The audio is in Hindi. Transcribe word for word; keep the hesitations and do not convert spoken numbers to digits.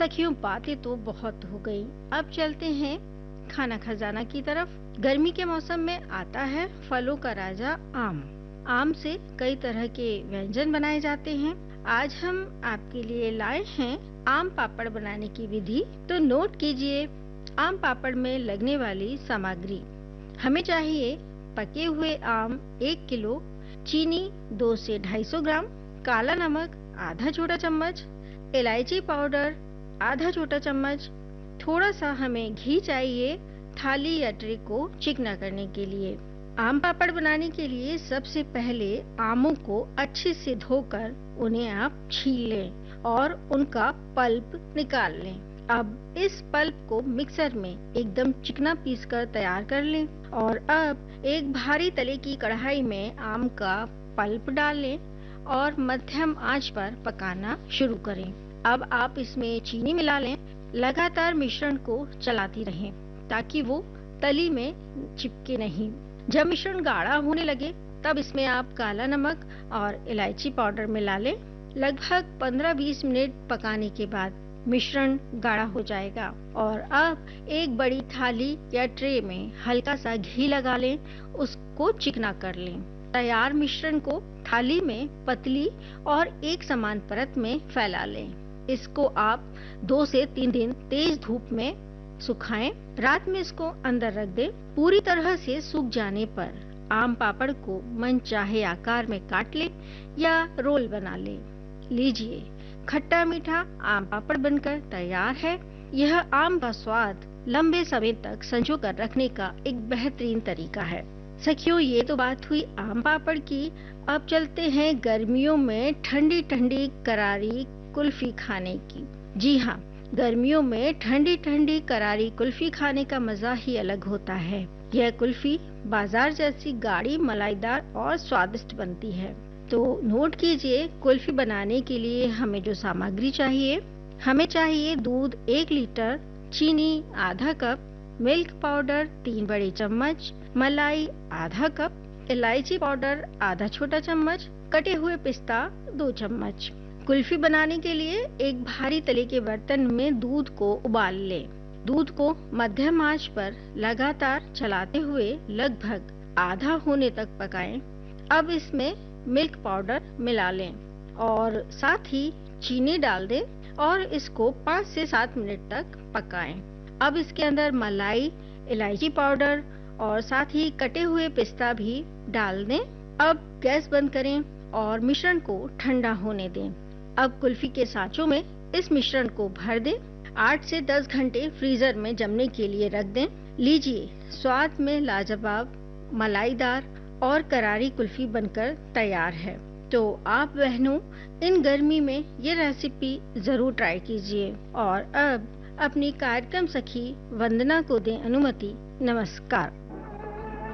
सखियों, बातें तो बहुत हो गई। अब चलते हैं खाना खजाना की तरफ। गर्मी के मौसम में आता है फलों का राजा आम। आम से कई तरह के व्यंजन बनाए जाते हैं। आज हम आपके लिए लाए हैं आम पापड़ बनाने की विधि। तो नोट कीजिए आम पापड़ में लगने वाली सामग्री। हमें चाहिए पके हुए आम एक किलो, चीनी दो से ढाई सौ ग्राम, काला नमक आधा छोटा चम्मच, इलायची पाउडर आधा छोटा चम्मच, थोड़ा सा हमें घी चाहिए थाली या ट्रे को चिकना करने के लिए। आम पापड़ बनाने के लिए सबसे पहले आमों को अच्छे से धोकर उन्हें आप छील लें और उनका पल्प निकाल लें। अब इस पल्प को मिक्सर में एकदम चिकना पीसकर तैयार कर लें और अब एक भारी तले की कढ़ाई में आम का पल्प डाल लें और मध्यम आंच पर पकाना शुरू करें। अब आप इसमें चीनी मिला लें। लगातार मिश्रण को चलाती रहें ताकि वो तली में चिपके नहीं। जब मिश्रण गाढ़ा होने लगे तब इसमें आप काला नमक और इलायची पाउडर मिला लें। लगभग पंद्रह बीस मिनट पकाने के बाद मिश्रण गाढ़ा हो जाएगा और अब एक बड़ी थाली या ट्रे में हल्का सा घी लगा लें, उसको चिकना कर लें। तैयार मिश्रण को थाली में पतली और एक समान परत में फैला लें। इसको आप दो से तीन दिन तेज धूप में सुखाएं। रात में इसको अंदर रख दें। पूरी तरह से सूख जाने पर आम पापड़ को मनचाहे आकार में काट लें या रोल बना लें। लीजिए, खट्टा मीठा आम पापड़ बनकर तैयार है। यह आम का स्वाद लंबे समय तक संजो कर रखने का एक बेहतरीन तरीका है। सखियों, ये तो बात हुई आम पापड़ की। अब चलते हैं गर्मियों में ठंडी ठंडी करारी कुल्फी खाने की। जी हाँ, गर्मियों में ठंडी ठंडी करारी कुल्फी खाने का मजा ही अलग होता है। यह कुल्फी बाजार जैसी गाढ़ी, मलाईदार और स्वादिष्ट बनती है। तो नोट कीजिए, कुल्फी बनाने के लिए हमें जो सामग्री चाहिए, हमें चाहिए दूध एक लीटर, चीनी आधा कप, मिल्क पाउडर तीन बड़े चम्मच, मलाई आधा कप, इलायची पाउडर आधा छोटा चम्मच, कटे हुए पिस्ता दो चम्मच। कुल्फी बनाने के लिए एक भारी तले के बर्तन में दूध को उबाल लें। दूध को मध्यम आंच पर लगातार चलाते हुए लगभग आधा होने तक पकाएं। अब इसमें मिल्क पाउडर मिला लें और साथ ही चीनी डाल दें और इसको पाँच से सात मिनट तक पकाएं। अब इसके अंदर मलाई, इलायची पाउडर और साथ ही कटे हुए पिस्ता भी डाल दें। अब गैस बंद करें और मिश्रण को ठंडा होने दें। अब कुल्फी के सांचों में इस मिश्रण को भर दें। आठ से दस घंटे फ्रीजर में जमने के लिए रख दें। लीजिए, स्वाद में लाजवाब, मलाईदार और करारी कुल्फी बनकर तैयार है। तो आप बहनों, इन गर्मी में ये रेसिपी जरूर ट्राई कीजिए। और अब अपनी कार्यक्रम सखी वंदना को दें अनुमति। नमस्कार।